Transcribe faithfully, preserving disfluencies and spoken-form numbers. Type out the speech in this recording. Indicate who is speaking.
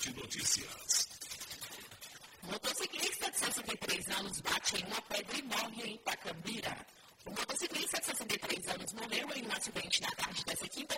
Speaker 1: de Notícias.
Speaker 2: Motociclista de sessenta e três anos bate em uma pedra e morre em Pacambira. O motociclista de sessenta e três anos morreu em um acidente na tarde desta quinta